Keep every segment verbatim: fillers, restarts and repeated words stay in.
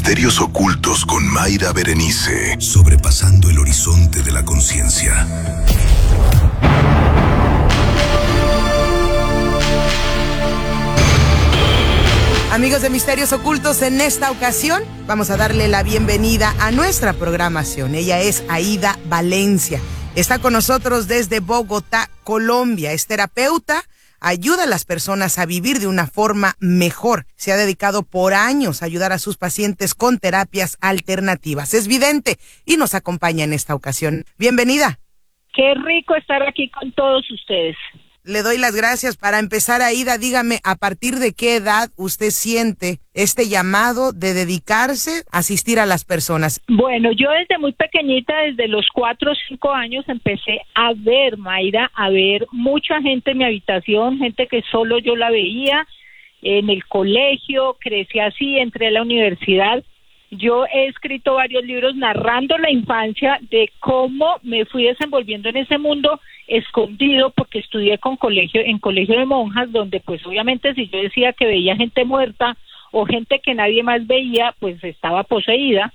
Misterios Ocultos con Mayra Berenice. Sobrepasando el horizonte de la conciencia. Amigos de Misterios Ocultos, en esta ocasión vamos a darle la bienvenida a nuestra programación. Ella es Aida Valencia. Está con nosotros desde Bogotá, Colombia. Es terapeuta, ayuda a las personas a vivir de una forma mejor. Se ha dedicado por años a ayudar a sus pacientes con terapias alternativas. Es vidente y nos acompaña en esta ocasión. Bienvenida. Qué rico estar aquí con todos ustedes. Le doy las gracias. Para empezar, Aida, dígame, ¿a partir de qué edad usted siente este llamado de dedicarse a asistir a las personas? Bueno, yo desde muy pequeñita, desde los cuatro o cinco años, empecé a ver, Mayra, a ver mucha gente en mi habitación, gente que solo yo la veía, en el colegio, crecí así, entré a la universidad. Yo he escrito varios libros narrando la infancia de cómo me fui desenvolviendo en ese mundo escondido, porque estudié con colegio, en colegio de monjas, donde pues obviamente si yo decía que veía gente muerta o gente que nadie más veía, pues estaba poseída.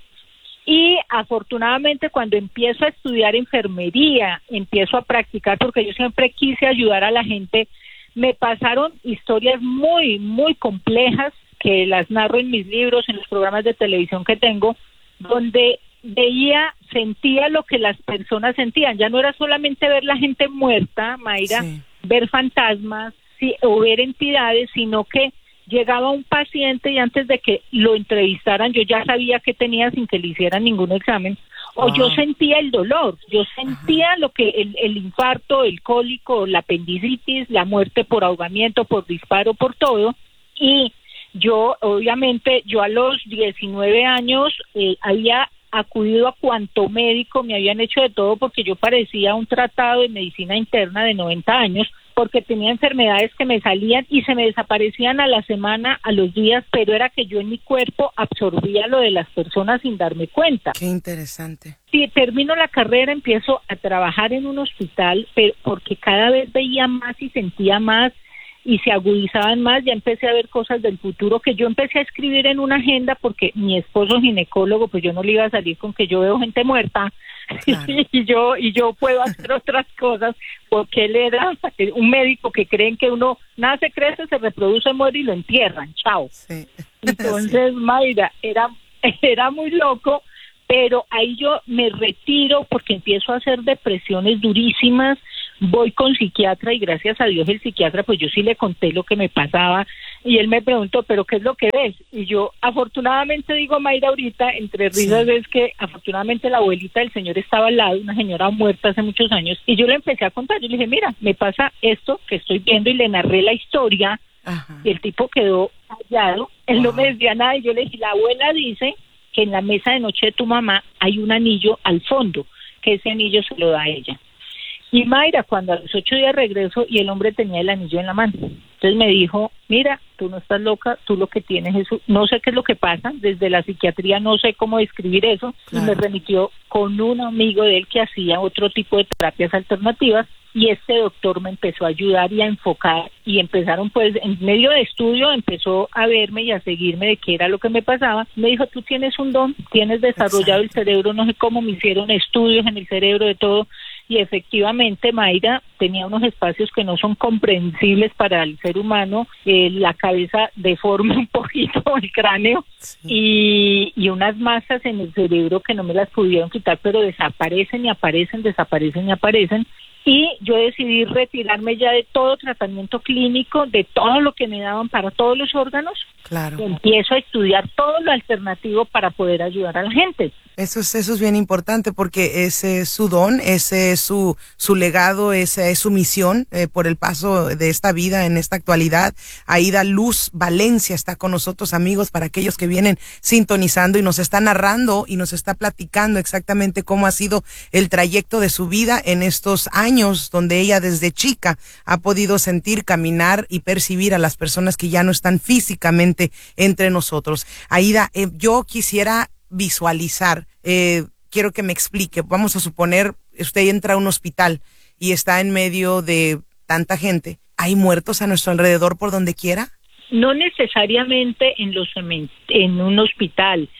Y afortunadamente cuando empiezo a estudiar enfermería, empiezo a practicar, porque yo siempre quise ayudar a la gente, me pasaron historias muy, muy complejas, que las narro en mis libros, en los programas de televisión que tengo, donde veía, sentía lo que las personas sentían. Ya no era solamente ver la gente muerta, Mayra, sí, ver fantasmas, sí, o ver entidades, sino que llegaba un paciente y antes de que lo entrevistaran, yo ya sabía qué tenía sin que le hicieran ningún examen, o wow. yo sentía el dolor, yo sentía Ajá. lo que el, el infarto, el cólico, la apendicitis, la muerte por ahogamiento, por disparo, por todo. Y yo, obviamente, yo a los diecinueve años eh, había acudido a cuanto médico, me habían hecho de todo porque yo parecía un tratado de medicina interna de noventa años, porque tenía enfermedades que me salían y se me desaparecían a la semana, a los días, pero era que yo en mi cuerpo absorbía lo de las personas sin darme cuenta. Qué interesante. Sí, termino la carrera, empiezo a trabajar en un hospital, pero porque cada vez veía más y sentía más, y se agudizaban más, ya empecé a ver cosas del futuro que yo empecé a escribir en una agenda, porque mi esposo ginecólogo, pues yo no le iba a salir con que yo veo gente muerta, claro. y yo y yo puedo hacer otras cosas, porque él era un médico que creen que uno nace, crece, se reproduce, muere y lo entierran, chao. Sí. Entonces, sí. Mayra, era, era muy loco, pero ahí yo me retiro porque empiezo a hacer depresiones durísimas, voy con psiquiatra y gracias a Dios el psiquiatra, pues yo sí le conté lo que me pasaba y él me preguntó, ¿pero qué es lo que ves? Y yo afortunadamente digo, Mayra, ahorita entre risas sí. es que afortunadamente la abuelita del señor estaba al lado, una señora muerta hace muchos años, y yo le empecé a contar, yo le dije, mira, me pasa esto que estoy viendo, y le narré la historia. Ajá. Y el tipo quedó callado, él wow. no me decía nada y yo le dije, la abuela dice que en la mesa de noche de tu mamá hay un anillo al fondo, que ese anillo se lo da a ella. Y Mayra, cuando a los ocho días regreso y el hombre tenía el anillo en la mano, entonces me dijo, mira, tú no estás loca, tú lo que tienes es, no sé qué es lo que pasa, desde la psiquiatría no sé cómo describir eso, claro. y me remitió con un amigo de él que hacía otro tipo de terapias alternativas, y este doctor me empezó a ayudar y a enfocar, y empezaron pues, en medio de estudio, empezó a verme y a seguirme de qué era lo que me pasaba. Me dijo, tú tienes un don, tienes desarrollado Exacto. el cerebro, no sé cómo me hicieron estudios en el cerebro de todo, y efectivamente Mayra tenía unos espacios que no son comprensibles para el ser humano, eh, la cabeza deforme un poquito, el cráneo, sí. y, y unas masas en el cerebro que no me las pudieron quitar, pero desaparecen y aparecen, desaparecen y aparecen. Y yo decidí retirarme ya de todo tratamiento clínico, de todo lo que me daban para todos los órganos. Claro. Empiezo a estudiar todo lo alternativo para poder ayudar a la gente. Eso es, eso es bien importante porque ese es su don, ese es su, su legado, esa es su misión eh, por el paso de esta vida en esta actualidad. Aida Luz Valencia está con nosotros, amigos, para aquellos que vienen sintonizando y nos está narrando y nos está platicando exactamente cómo ha sido el trayecto de su vida en estos años donde ella desde chica ha podido sentir, caminar y percibir a las personas que ya no están físicamente entre nosotros. Aida, eh, yo quisiera visualizar, eh, quiero que me explique, vamos a suponer, usted entra a un hospital y está en medio de tanta gente, ¿hay muertos a nuestro alrededor por donde quiera? No necesariamente en los en un hospital,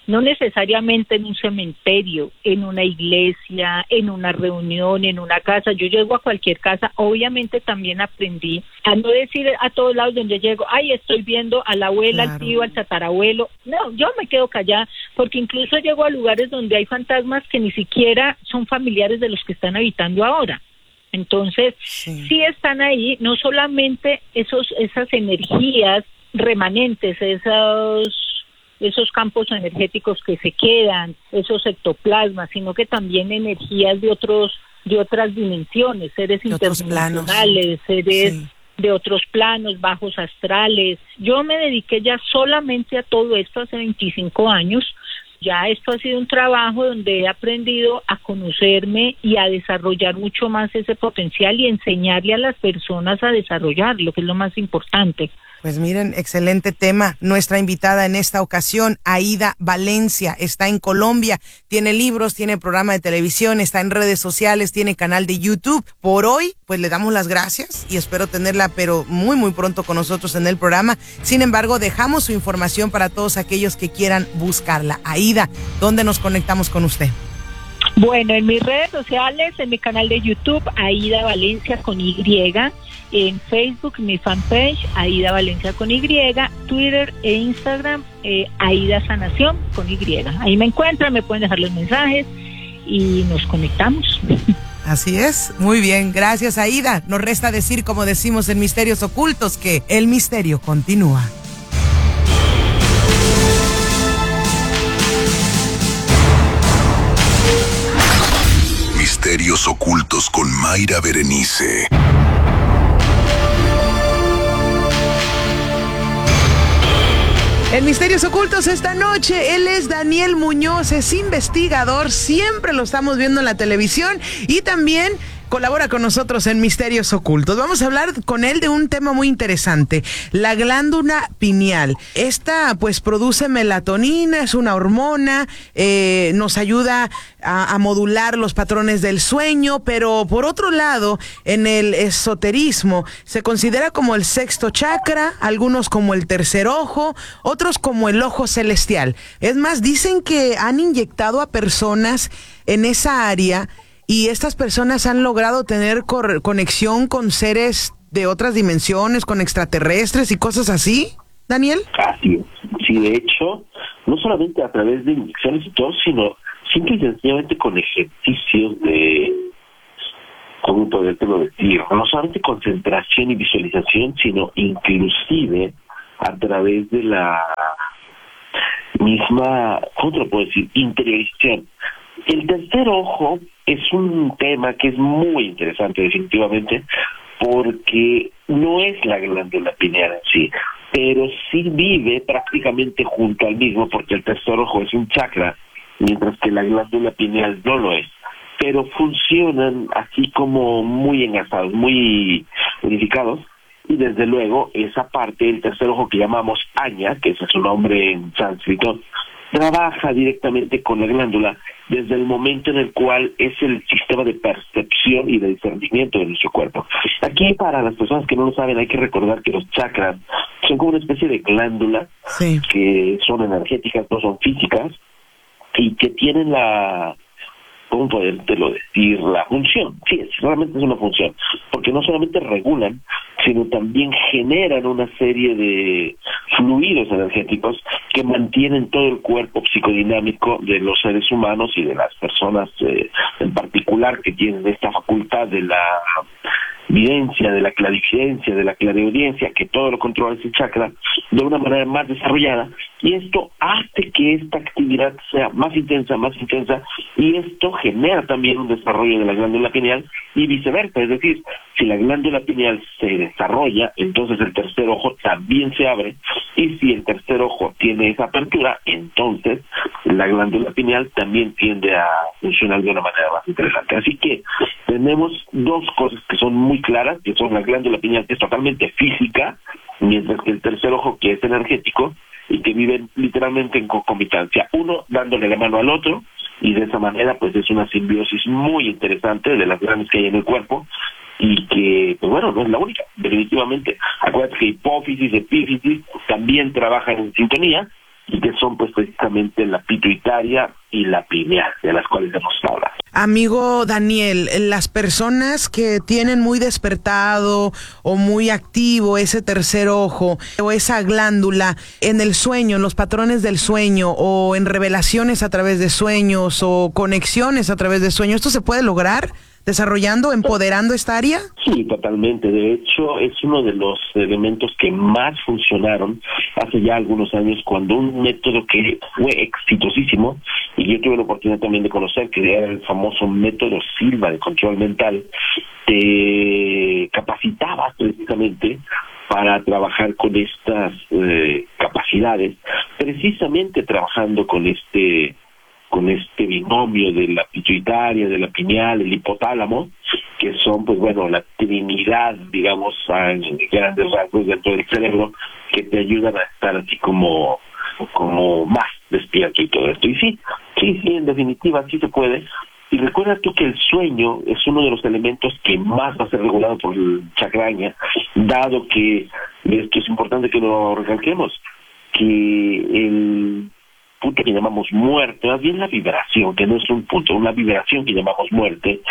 no necesariamente en un cementerio, en una iglesia, en una reunión, en una casa. Yo llego a cualquier casa, obviamente también aprendí a no decir a todos lados donde llego, ay, estoy viendo a la abuela, claro, al tío, al tatarabuelo. No, yo me quedo callada, porque incluso llego a lugares donde hay fantasmas que ni siquiera son familiares de los que están habitando ahora. Entonces, sí, sí están ahí, no solamente esos esas energías remanentes, esos esos campos energéticos que se quedan, esos ectoplasmas, sino que también energías de otros de otras dimensiones, seres interdimensionales, seres sí. de otros planos, bajos astrales. Yo me dediqué ya solamente a todo esto hace veinticinco años. Ya esto ha sido un trabajo donde he aprendido a conocerme y a desarrollar mucho más ese potencial y enseñarle a las personas a desarrollarlo, que es lo más importante. Pues miren, excelente tema. Nuestra invitada en esta ocasión, Aida Valencia, está en Colombia, tiene libros, tiene programa de televisión, está en redes sociales, tiene canal de YouTube. Por hoy, pues le damos las gracias y espero tenerla, pero muy, muy pronto con nosotros en el programa. Sin embargo, dejamos su información para todos aquellos que quieran buscarla. Aida, ¿dónde nos conectamos con usted? Bueno, en mis redes sociales, en mi canal de YouTube, Aida Valencia con Y, en Facebook, mi fanpage, Aida Valencia con Y, Twitter e Instagram, eh, Aida Sanación con Y. Ahí me encuentran, me pueden dejar los mensajes y nos conectamos. Así es, muy bien, gracias Aida. Nos resta decir, como decimos en Misterios Ocultos, que el misterio continúa. Misterios Ocultos con Mayra Berenice. En Misterios Ocultos esta noche, él es Daniel Muñoz, es investigador, siempre lo estamos viendo en la televisión y también colabora con nosotros en Misterios Ocultos. Vamos a hablar con él de un tema muy interesante, la glándula pineal. Esta pues produce melatonina, es una hormona, eh, nos ayuda a, a modular los patrones del sueño, pero por otro lado, en el esoterismo se considera como el sexto chakra, algunos como el tercer ojo, otros como el ojo celestial. Es más, dicen que han inyectado a personas en esa área y estas personas han logrado tener cor- conexión con seres de otras dimensiones, con extraterrestres y cosas así, Daniel. Así es. Sí, de hecho, no solamente a través de inyecciones y todo, sino simple y sencillamente con ejercicios de, ¿cómo podértelo decir? No solamente concentración y visualización, sino inclusive a través de la misma, ¿cómo te lo puedo decir? Interiorización. El tercer ojo es un tema que es muy interesante definitivamente porque no es la glándula pineal en sí, pero sí vive prácticamente junto al mismo porque el tercer ojo es un chakra, mientras que la glándula pineal no lo es, pero funcionan así como muy enlazados, muy unificados. Y desde luego esa parte del tercer ojo que llamamos Aña, que ese es su nombre en sánscrito, trabaja directamente con la glándula desde el momento en el cual es el sistema de percepción y de discernimiento de nuestro cuerpo. Aquí, para las personas que no lo saben, hay que recordar que los chakras son como una especie de glándula, sí, que son energéticas, no son físicas, y que tienen la, ¿cómo podértelo decir? La función. Sí, realmente es una función, porque no solamente regulan, sino también generan una serie de fluidos energéticos que mantienen todo el cuerpo psicodinámico de los seres humanos y de las personas eh, en particular que tienen esta facultad de la videncia, de la clarividencia, de la clareaudiencia, que todo lo controla ese chakra de una manera más desarrollada, y esto hace que esta actividad sea más intensa, más intensa, y esto genera también un desarrollo de la glándula pineal y viceversa, es decir, si la glándula pineal se desarrolla, entonces el tercer ojo también se abre, y si el tercer ojo tiene esa apertura, entonces la glándula pineal también tiende a funcionar de una manera más interesante. Así que tenemos dos cosas que son muy claras, que son la glándula pineal, que es totalmente física, mientras que el tercer ojo, que es energético, y que viven literalmente en concomitancia, uno dándole la mano al otro, y de esa manera pues es una simbiosis muy interesante de las grandes que hay en el cuerpo, y que, pues bueno, no es la única, definitivamente. Acuérdate que hipófisis, epífisis también trabajan en sintonía, y que son pues precisamente la pituitaria y la pineal, de las cuales hemos hablado. Amigo Daniel, las personas que tienen muy despertado o muy activo ese tercer ojo o esa glándula en el sueño, en los patrones del sueño o en revelaciones a través de sueños o conexiones a través de sueños, ¿esto se puede lograr desarrollando, empoderando esta área? Sí, totalmente. De hecho, es uno de los elementos que más funcionaron hace ya algunos años, cuando un método que fue exitosísimo, y yo tuve la oportunidad también de conocer, que era el famoso método Silva de control mental, te capacitaba precisamente para trabajar con estas eh, capacidades, precisamente trabajando con este con este binomio de la pituitaria, de la pineal, el hipotálamo, que son, pues bueno, la trinidad, digamos, en grandes rasgos dentro del cerebro, que te ayudan a estar así como, como más despierto y todo esto. Y sí, sí, sí, en definitiva, sí se puede. Y recuerda tú que el sueño es uno de los elementos que más va a ser regulado por el chakraña, dado que esto es importante que lo recalquemos, que el punto que llamamos muerte, más bien la vibración, que no es un punto, una vibración que llamamos muerte,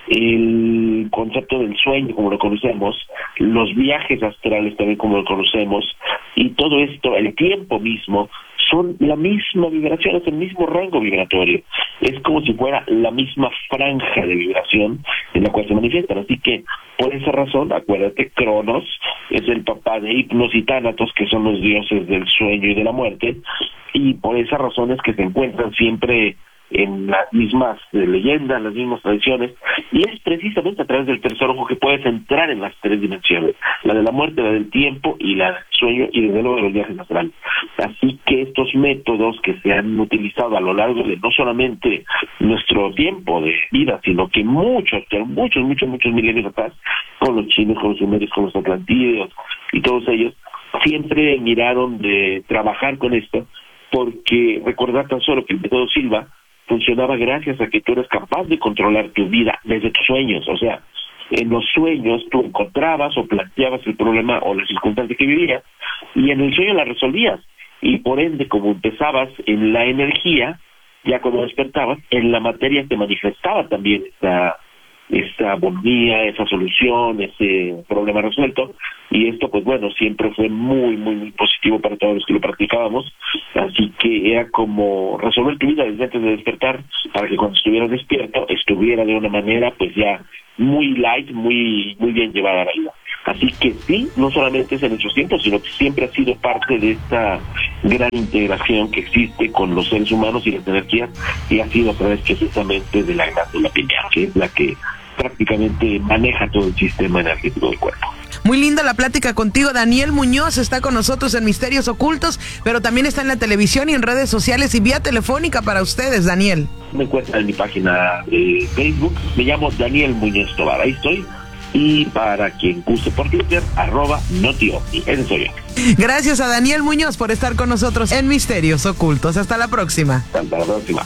el concepto del sueño como lo conocemos, los viajes astrales también como lo conocemos, y todo esto, el tiempo mismo, son la misma vibración, es el mismo rango vibratorio, es como si fuera la misma franja de vibración en la cual se manifiestan. Así que por esa razón, acuérdate, Cronos es el papá de Hipnos y Tánatos, que son los dioses del sueño y de la muerte, y por esa razón es que se encuentran siempre en las mismas eh, leyendas, las mismas tradiciones, y es precisamente a través del tercer ojo que puedes entrar en las tres dimensiones, la de la muerte, la del tiempo y la del sueño, y desde luego de los viajes astrales. Así que estos métodos que se han utilizado a lo largo de no solamente nuestro tiempo de vida, sino que muchos, muchos, muchos, muchos milenios atrás, con los chinos, con los sumerios, con los atlantídeos y todos ellos, siempre miraron de trabajar con esto, porque recordar tan solo que el método Silva funcionaba gracias a que tú eres capaz de controlar tu vida desde tus sueños. O sea, en los sueños tú encontrabas o planteabas el problema o la circunstancia que vivías, y en el sueño la resolvías, y por ende, como empezabas en la energía, ya cuando despertabas, en la materia te manifestaba también esa esa bonía, esa solución, ese problema resuelto, y esto pues bueno, siempre fue muy, muy, muy positivo para todos los que lo practicábamos. Así que era como resolver tu vida desde antes de despertar, para que cuando estuvieras despierto, estuviera de una manera pues ya muy light, muy, muy bien llevada a la vida. Así que sí, no solamente es en nuestros tiempos, sino que siempre ha sido parte de esta gran integración que existe con los seres humanos y las energías, y ha sido a través precisamente de la glándula pineal, que es la que prácticamente maneja todo el sistema energético del cuerpo. Muy linda la plática contigo. Daniel Muñoz está con nosotros en Misterios Ocultos, pero también está en la televisión y en redes sociales y vía telefónica para ustedes, Daniel. Me encuentran en mi página de Facebook, me llamo Daniel Muñoz Tobar, ahí estoy. Y para quien guste por Twitter, arroba notiovni, ese soy yo. Gracias a Daniel Muñoz por estar con nosotros en Misterios Ocultos. Hasta la próxima. Hasta la próxima.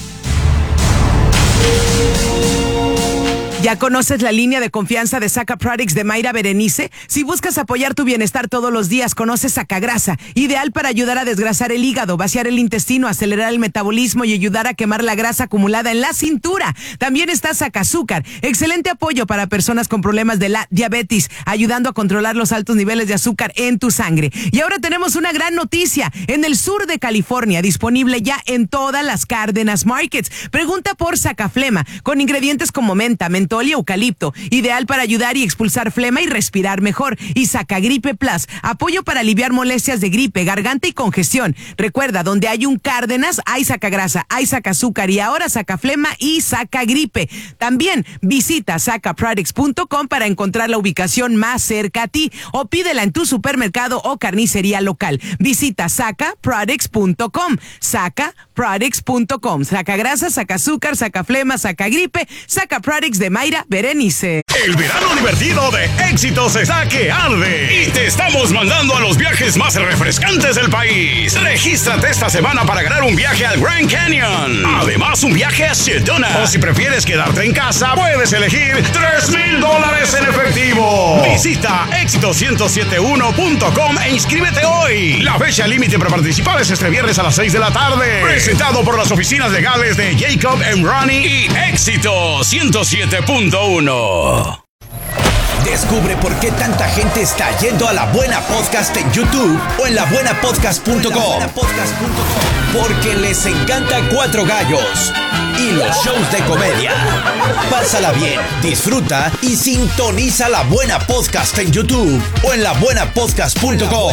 ¿Ya conoces la línea de confianza de Saca Products de Mayra Berenice? Si buscas apoyar tu bienestar todos los días, conoce Sacagrasa, ideal para ayudar a desgrasar el hígado, vaciar el intestino, acelerar el metabolismo y ayudar a quemar la grasa acumulada en la cintura. También está Sacazúcar, excelente apoyo para personas con problemas de la diabetes, ayudando a controlar los altos niveles de azúcar en tu sangre. Y ahora tenemos una gran noticia, en el sur de California, disponible ya en todas las Cárdenas Markets. Pregunta por Sacaflema, con ingredientes como menta, mentol y eucalipto, ideal para ayudar y expulsar flema y respirar mejor. Y Sacagripe Plus, apoyo para aliviar molestias de gripe, garganta y congestión. Recuerda, donde hay un Cárdenas, hay Sacagrasa, hay Sacazúcar y ahora Sacaflema y Sacagripe. También visita saca products punto com para encontrar la ubicación más cerca a ti, o pídela en tu supermercado o carnicería local. Visita saca products punto com, saca products punto com. Sacagrasa, Sacazúcar, Sacaflema, Sacagripe, Saca Products de Mayra Berenice. El verano divertido de Éxitos está que arde y te estamos mandando a los viajes más refrescantes del país. Regístrate esta semana para ganar un viaje al Grand Canyon. Además, un viaje a Sedona. O si prefieres quedarte en casa, puedes elegir tres mil dólares en efectivo. Visita éxitos ciento setenta y uno punto com e inscríbete hoy. La fecha límite para participar es este viernes a las seis de la tarde. Presentado por las oficinas legales de Jacob and Ronnie y Éxito ciento siete punto uno. Descubre por qué tanta gente está yendo a La Buena Podcast en YouTube o en la buena podcast punto com. Porque les encanta Cuatro Gallos y los shows de comedia. Pásala bien, disfruta y sintoniza La Buena Podcast en YouTube o en la buena podcast punto com.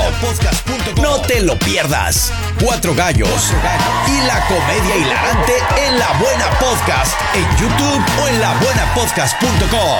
No te lo pierdas. Cuatro Gallos y la comedia hilarante en La Buena Podcast en YouTube o en la buena podcast punto com.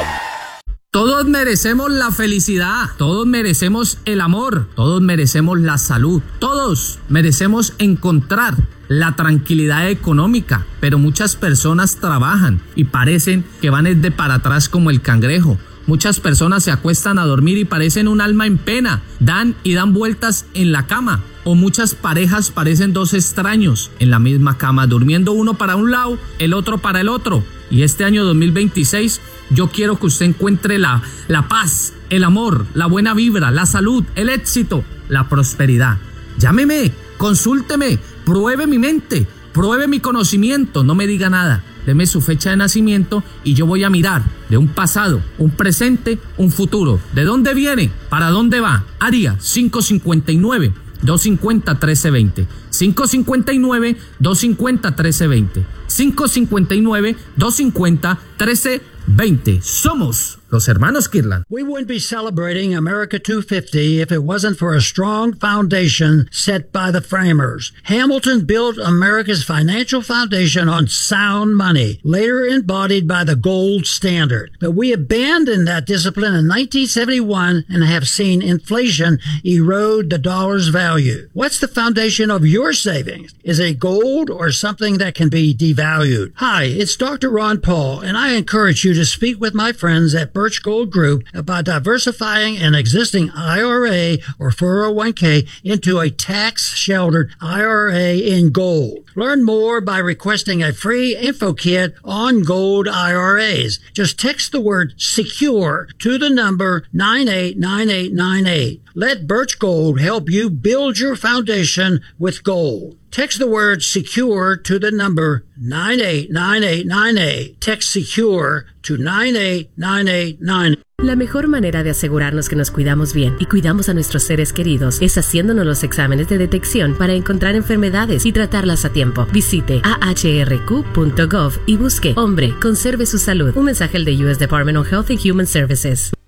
Todos merecemos la felicidad, todos merecemos el amor, todos merecemos la salud, todos merecemos encontrar la tranquilidad económica, pero muchas personas trabajan y parecen que van de para atrás como el cangrejo. Muchas personas se acuestan a dormir y parecen un alma en pena, dan y dan vueltas en la cama. O muchas parejas parecen dos extraños en la misma cama, durmiendo uno para un lado, el otro para el otro. Y este año dos mil veintiséis yo quiero que usted encuentre la, la paz, el amor, la buena vibra, la salud, el éxito, la prosperidad. Llámeme, consúlteme, pruebe mi mente, pruebe mi conocimiento, no me diga nada. Deme su fecha de nacimiento y yo voy a mirar de un pasado, un presente, un futuro. ¿De dónde viene? ¿Para dónde va? Área cinco cinco nueve, dos cinco cero, uno tres dos cero. cinco cinco nueve, dos cinco cero, uno tres dos cero. cinco cinco nueve, dos cinco cero, uno tres dos cero. Somos los hermanos Kirtland. We wouldn't be celebrating America two fifty if it wasn't for a strong foundation set by the framers. Hamilton built America's financial foundation on sound money, later embodied by the gold standard. But we abandoned that discipline in nineteen seventy-one and have seen inflation erode the dollar's value. What's the foundation of your savings? Is it gold or something that can be devalued? Hi, it's Doctor Ron Paul, and I encourage you to speak with my friends at Birch Gold Group about diversifying an existing I R A or four oh one k into a tax-sheltered I R A in gold. Learn more by requesting a free info kit on gold I R As. Just text the word SECURE to the number nine eight nine eight nine eight. Let Birch Gold help you build your foundation with gold. Text the word SECURE to the number nine eight nine eight nine eight. Text SECURE to nine eight nine eight nine eight. La mejor manera de asegurarnos que nos cuidamos bien y cuidamos a nuestros seres queridos es haciéndonos los exámenes de detección para encontrar enfermedades y tratarlas a tiempo. Visite a h r q punto gov y busque Hombre, conserve su salud. Un mensaje del U S Department of Health and Human Services.